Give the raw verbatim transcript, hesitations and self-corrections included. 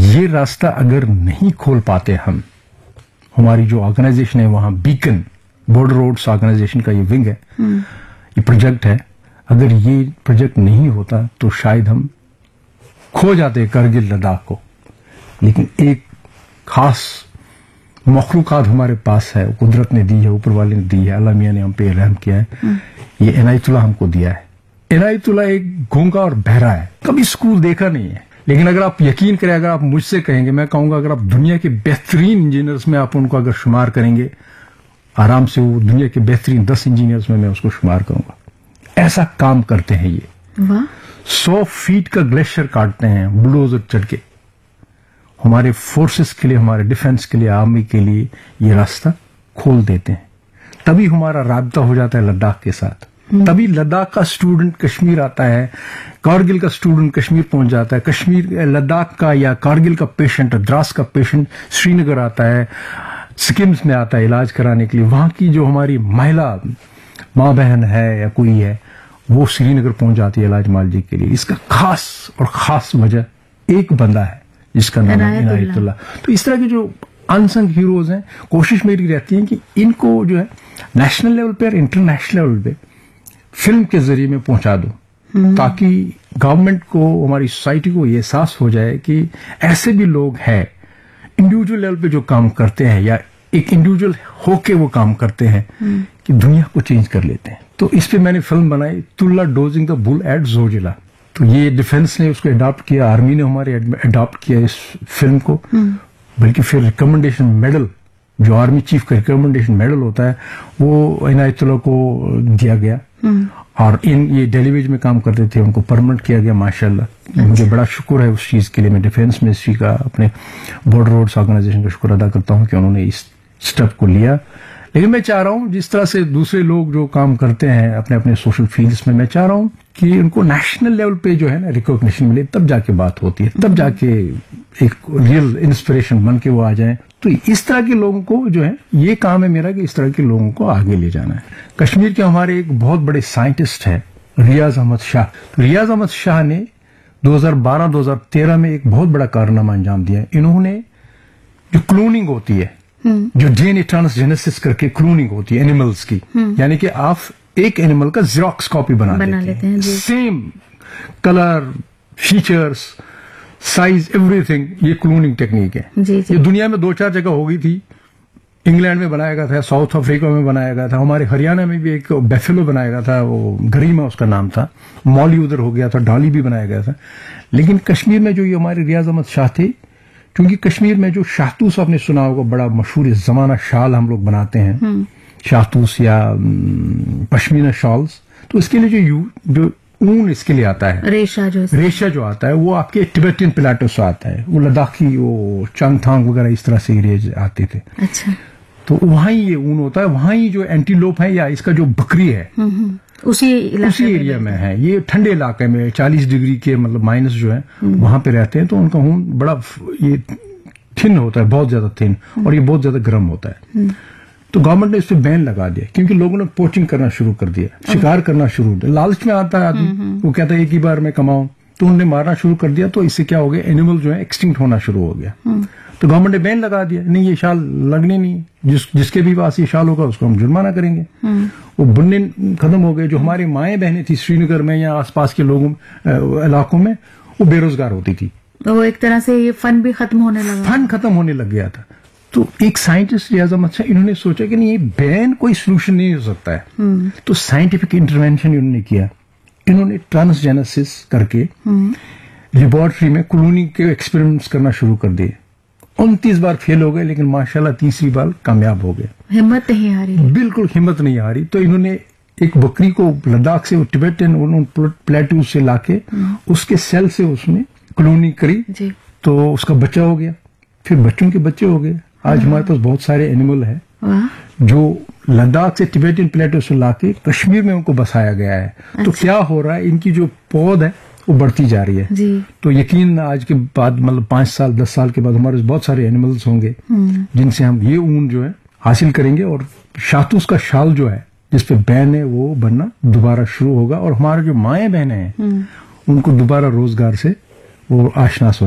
ये रास्ता अगर नहीं खोल पाते हम, हमारी जो ऑर्गेनाइजेशन है वहां बीकन बॉर्डर रोड्स ऑर्गेनाइजेशन का ये विंग है, ये प्रोजेक्ट है, अगर ये प्रोजेक्ट नहीं होता तो शायद हम खो जाते कारगिल लद्दाख को। लेकिन एक खास मखलूकात हमारे पास है, कुदरत ने दी है, ऊपर वाले ने दी है, अल्लाह मियां ने हम पे रहम किया है, ये इनायतुल्लाह हमको दिया है। इनायतुल्लाह एक गूंगा और बहरा है, कभी स्कूल देखा नहीं है, लेकिन अगर आप यकीन करें, अगर आप मुझसे कहेंगे, मैं कहूंगा अगर आप दुनिया के बेहतरीन इंजीनियर्स में आप उनको अगर शुमार करेंगे, आराम से वो दुनिया के बेहतरीन दस इंजीनियर्स में मैं उसको शुमार करूंगा। ऐसा काम करते हैं ये, वाह। सौ फीट का ग्लेशियर काटते हैं बुलडोजर चढ़ के, हमारे फोर्सेस के लिए, हमारे डिफेंस के लिए, आर्मी के लिए ये रास्ता खोल देते हैं। तभी हमारा राब्ता हो जाता है लद्दाख के साथ, तभी लद्दाख का स्टूडेंट कश्मीर आता है, कारगिल का स्टूडेंट कश्मीर पहुंच जाता है, कश्मीर लद्दाख का या कारगिल का पेशेंट, द्रास का पेशेंट श्रीनगर आता है, सिक्किम्स में आता है इलाज कराने के लिए। वहां की जो हमारी महिला माँ बहन है या कोई है, वो श्रीनगर पहुंच जाती है इलाज मालजी के लिए। इसका खास और खास वजह एक बंदा है जिसका नाम है इनायतुल्लाह। तो इस तरह के जो अनसंग हीरोज हैं, कोशिश मेरी रहती है कि इनको जो है नेशनल लेवल पे और इंटरनेशनल लेवल पे फिल्म के जरिए में पहुंचा दो, ताकि गवर्नमेंट को, हमारी सोसाइटी को ये एहसास हो जाए कि ऐसे भी लोग हैं इंडिविजुअल लेवल पे जो काम करते हैं या एक इंडिविजुअल होके वो काम करते हैं कि दुनिया को चेंज कर लेते हैं। तो इस पे मैंने फिल्म बनाई, तुल्ला dosing the bull eight Zoji La. तो ये डिफेंस ने उसको अडॉप्ट किया, आर्मी ने हमारे अडॉप्ट किया इस फिल्म को, बल्कि फिर रिकमेंडेशन मेडल, जो आर्मी चीफ का रिकमेंडेशन मेडल होता है, वो इनायतुल्लाह को दिया गया। और इन ये डेलीवेज में काम करते थे, उनको परमानेंट किया गया माशाल्लाह। अच्छा। मुझे बड़ा शुक्र है उस चीज के लिए, मैं डिफेंस मिनिस्ट्री का, अपने बॉर्डर रोड्स ऑर्गेनाइजेशन का शुक्र अदा करता हूं कि उन्होंने इस स्टेप को लिया। लेकिन मैं चाह रहा हूं जिस तरह से दूसरे लोग जो काम करते हैं अपने अपने सोशल फील्ड्स में, मैं चाह रहा हूं कि उनको नेशनल लेवल पे जो है ना रिकॉग्निशन मिले, तब जाके बात होती है, तब जाके एक रियल इंस्पिरेशन बन के वो आ जाए। तो इस तरह के लोगों को जो है, ये काम है मेरा कि इस तरह के लोगों को आगे ले जाना है। कश्मीर के हमारे एक बहुत बड़े साइंटिस्ट है रियाज अहमद शाह। तो रियाज अहमद शाह ने दो हज़ार बारह दो हज़ार तेरह में एक बहुत बड़ा कारनामा अंजाम दिया। इन्होंने जो क्लोनिंग होती है, जो डीएनए ट्रांसजेनेसिस करके क्लोनिंग होती है एनिमल्स की, यानी कि आप एक एनिमल का जेरोक्स कॉपी बना, बना लेते हैं, same colour, features, size, everything, ये क्लोनिंग टेक्निक है। जी जी। ये दुनिया में दो चार जगह हो गई थी, इंग्लैंड में बनाया गया था, साउथ अफ्रीका में बनाया गया था, हमारे हरियाणा में भी एक बेफेलो बनाया गया था, वो गरीमा उसका नाम था, मॉली उधर हो गया था, डॉली भी बनाया गया था। लेकिन कश्मीर में जो ये हमारे रियाज अहमद शाह थे, क्योंकि कश्मीर में जो शाहतूस आपने सुना होगा, बड़ा मशहूर जमाना शाल हम लोग बनाते हैं, शाहतूस या पश्मीना शॉल्स, तो इसके लिए जो यू जो ऊन इसके लिए आता है, रेशा जो रेशा जो आता है, वो आपके टिबेटियन प्लेटो से आता है, वो लद्दाखी, वो चांगथांग वगैरह इस तरह से एरिया आते थे। अच्छा। तो वहां ही ये ऊन होता है, वहां ही जो एंटीलोप है या इसका जो बकरी है उसी उसी एरिया में है। ये ठंडे इलाके में चालीस डिग्री के मतलब माइनस जो है वहां पे रहते हैं, तो उनका ऊन बड़ा ये थिन होता है, बहुत ज्यादा थिन, और ये बहुत ज्यादा गर्म होता है। तो गवर्नमेंट ने इस पे बैन लगा दिया, क्योंकि लोगों ने पोचिंग करना शुरू कर दिया, शिकार करना शुरू कर दिया। लालच में आता है आदमी, वो कहता है एक ही बार में कमाऊं, तो उन्होंने मारना शुरू कर दिया। तो इससे क्या हो गया, एनिमल जो है एक्सटिंक्ट होना शुरू हो गया। तो गवर्नमेंट ने बैन लगा दिया, नहीं ये शाल लगने नहीं, जिस जिसके भी पास ये शाल होगा उसको हम जुर्माना करेंगे। वो बुनने खत्म हो गए। जो हमारी माएं बहनें थी श्रीनगर में या आसपास के लोगों इलाकों में, वो बेरोजगार होती थी, तो एक तरह से ये फन भी खत्म होने लगा, फन खत्म होने लग गया था। तो एक साइंटिस्ट रियाज अहमद शाह, इन्होंने सोचा कि नहीं, ये बैन कोई सोल्यूशन नहीं हो सकता है। तो साइंटिफिक इंटरवेंशन इन्होंने किया। इन्होंने ट्रांसजेनेसिस करके लेबोरेटरी में क्लोनिंग के एक्सपेरिमेंट्स करना शुरू कर दिए। उनतीस बार फेल हो गए, लेकिन माशाल्लाह तीसरी बार कामयाब हो गए। हिम्मत नहीं हारी, बिल्कुल हिम्मत नहीं हारी। तो इन्होंने एक बकरी को लद्दाख से, टिबेटियन प्लेटू से लाके उसके सेल से उसमें क्लोनिंग करी, तो उसका बच्चा हो गया, फिर बच्चों के बच्चे हो गए। आज हमारे पास बहुत सारे एनिमल है जो लद्दाख से टिबेटियन प्लेटो से लाके कश्मीर में उनको बसाया गया है। अच्छा। तो क्या हो रहा है, इनकी जो पौध है वो बढ़ती जा रही है। जी। तो यकीन आज के बाद मतलब पांच साल दस साल के बाद हमारे बहुत सारे एनिमल्स होंगे जिनसे हम ये ऊन जो है हासिल करेंगे, और शाहतूस का शाल जो है जिसपे बैन है वो बनना दोबारा शुरू होगा, और हमारे जो माएं बहनें हैं उनको दोबारा रोजगार से वो आशना